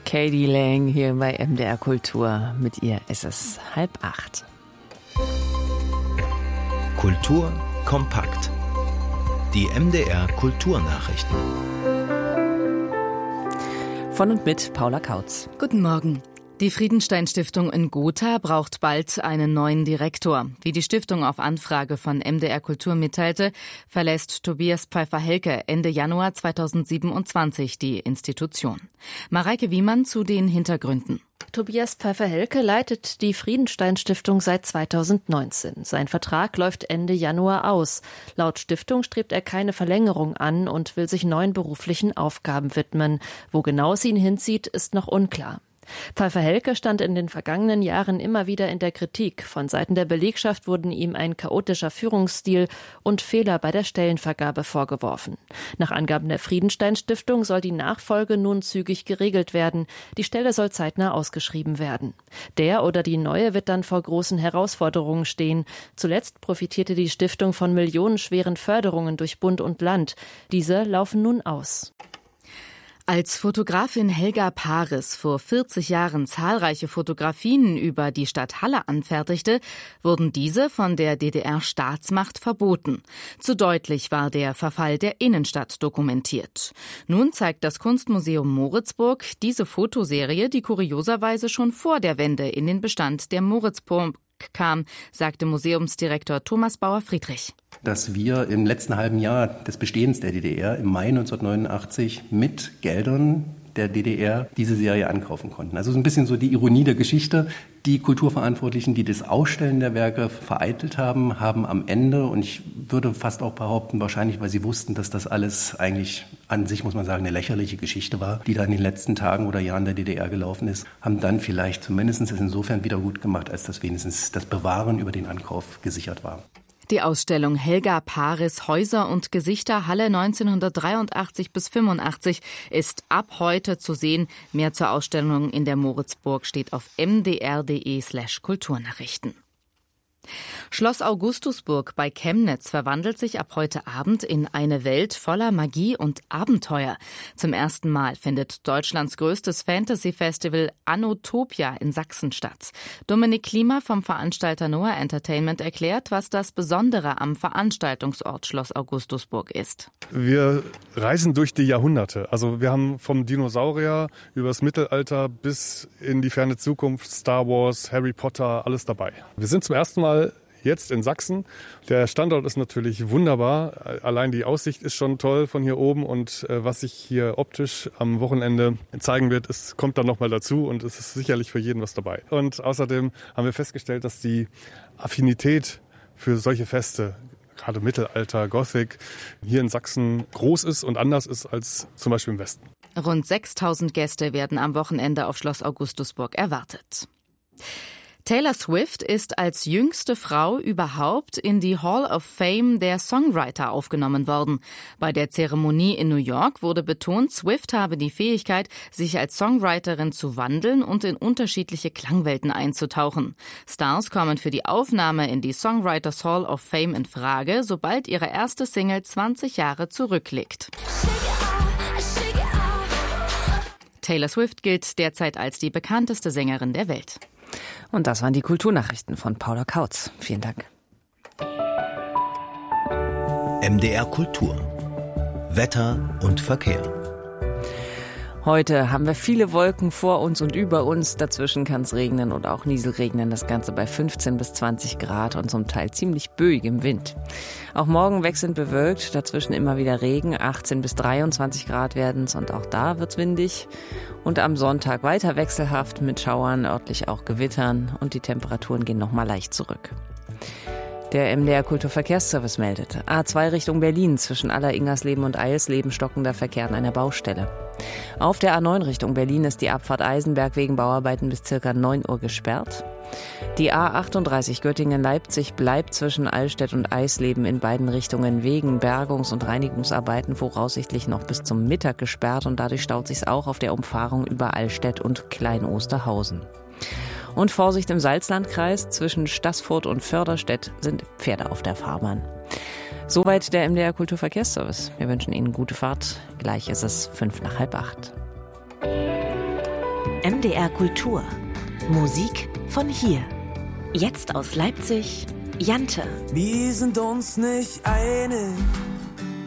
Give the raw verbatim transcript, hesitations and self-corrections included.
k.d. lang hier bei M D R Kultur. Mit ihr ist es halb acht. Kultur kompakt. Die M D R Kulturnachrichten. Von und mit Paula Kautz. Guten Morgen. Die Friedenstein-Stiftung in Gotha braucht bald einen neuen Direktor. Wie die Stiftung auf Anfrage von M D R Kultur mitteilte, verlässt Tobias Pfeiffer-Helke Ende Januar zweitausendsiebenundzwanzig die Institution. Mareike Wiemann zu den Hintergründen. Tobias Pfeiffer-Helke leitet die Friedenstein-Stiftung seit zweitausendneunzehn. Sein Vertrag läuft Ende Januar aus. Laut Stiftung strebt er keine Verlängerung an und will sich neuen beruflichen Aufgaben widmen. Wo genau es ihn hinzieht, ist noch unklar. Pfeiffer-Helke stand in den vergangenen Jahren immer wieder in der Kritik. Von Seiten der Belegschaft wurden ihm ein chaotischer Führungsstil und Fehler bei der Stellenvergabe vorgeworfen. Nach Angaben der Friedenstein-Stiftung soll die Nachfolge nun zügig geregelt werden. Die Stelle soll zeitnah ausgeschrieben werden. Der oder die neue wird dann vor großen Herausforderungen stehen. Zuletzt profitierte die Stiftung von millionenschweren Förderungen durch Bund und Land. Diese laufen nun aus. Als Fotografin Helga Paris vor vierzig Jahren zahlreiche Fotografien über die Stadt Halle anfertigte, wurden diese von der D D R-Staatsmacht verboten. Zu deutlich war der Verfall der Innenstadt dokumentiert. Nun zeigt das Kunstmuseum Moritzburg diese Fotoserie, die kurioserweise schon vor der Wende in den Bestand der Moritzburg kam, sagte Museumsdirektor Thomas Bauer-Friedrich. Dass wir im letzten halben Jahr des Bestehens der D D R im Mai neunzehnhundertneunundachtzig mit Geldern der D D R diese Serie ankaufen konnten. Also so ein bisschen so die Ironie der Geschichte. Die Kulturverantwortlichen, die das Ausstellen der Werke vereitelt haben, haben am Ende, und ich würde fast auch behaupten, wahrscheinlich, weil sie wussten, dass das alles eigentlich an sich, muss man sagen, eine lächerliche Geschichte war, die da in den letzten Tagen oder Jahren der D D R gelaufen ist, haben dann vielleicht zumindest es insofern wieder gut gemacht, als dass wenigstens das Bewahren über den Ankauf gesichert war. Die Ausstellung Helga Paris Häuser und Gesichter Halle neunzehnhundertdreiundachtzig bis fünfundachtzig ist ab heute zu sehen. Mehr zur Ausstellung in der Moritzburg steht auf m d r punkt d e slash Kulturnachrichten. Schloss Augustusburg bei Chemnitz verwandelt sich ab heute Abend in eine Welt voller Magie und Abenteuer. Zum ersten Mal findet Deutschlands größtes Fantasy-Festival Annotopia in Sachsen statt. Dominik Klima vom Veranstalter Noah Entertainment erklärt, was das Besondere am Veranstaltungsort Schloss Augustusburg ist. Wir reisen durch die Jahrhunderte. Also wir haben vom Dinosaurier über das Mittelalter bis in die ferne Zukunft, Star Wars, Harry Potter, alles dabei. Wir sind zum ersten Mal jetzt in Sachsen. Der Standort ist natürlich wunderbar. Allein die Aussicht ist schon toll von hier oben, und äh, was sich hier optisch am Wochenende zeigen wird, es kommt dann nochmal dazu, und es ist sicherlich für jeden was dabei. Und außerdem haben wir festgestellt, dass die Affinität für solche Feste, gerade Mittelalter, Gothic, hier in Sachsen groß ist und anders ist als zum Beispiel im Westen. Rund sechstausend Gäste werden am Wochenende auf Schloss Augustusburg erwartet. Taylor Swift ist als jüngste Frau überhaupt in die Hall of Fame der Songwriter aufgenommen worden. Bei der Zeremonie in New York wurde betont, Swift habe die Fähigkeit, sich als Songwriterin zu wandeln und in unterschiedliche Klangwelten einzutauchen. Stars kommen für die Aufnahme in die Songwriters Hall of Fame in Frage, sobald ihre erste Single zwanzig Jahre zurückliegt. Taylor Swift gilt derzeit als die bekannteste Sängerin der Welt. Und das waren die Kulturnachrichten von Paula Kautz. Vielen Dank. M D R Kultur. Wetter und Verkehr. Heute haben wir viele Wolken vor uns und über uns. Dazwischen kann es regnen oder auch Nieselregnen. Das Ganze bei fünfzehn bis zwanzig Grad und zum Teil ziemlich böigem Wind. Auch morgen wechselnd bewölkt, dazwischen immer wieder Regen. achtzehn bis dreiundzwanzig Grad werden es, und auch da wird's windig. Und am Sonntag weiter wechselhaft mit Schauern, örtlich auch Gewittern, und die Temperaturen gehen nochmal leicht zurück. Der M D R Kulturverkehrsservice meldet: A zwei Richtung Berlin zwischen Aller-Ingersleben und Eilsleben stockender Verkehr an einer Baustelle. Auf der A neun Richtung Berlin ist die Abfahrt Eisenberg wegen Bauarbeiten bis circa neun Uhr gesperrt. Die A achtunddreißig Göttingen-Leipzig bleibt zwischen Allstedt und Eisleben in beiden Richtungen wegen Bergungs- und Reinigungsarbeiten voraussichtlich noch bis zum Mittag gesperrt, und dadurch staut sich's auch auf der Umfahrung über Allstedt und Klein-Osterhausen. Und Vorsicht im Salzlandkreis, zwischen Staßfurt und Förderstedt sind Pferde auf der Fahrbahn. Soweit der M D R Kulturverkehrsservice. Wir wünschen Ihnen gute Fahrt. Gleich ist es fünf nach halb acht. M D R Kultur. Musik von hier. Jetzt aus Leipzig, Jante. Wir sind uns nicht einig,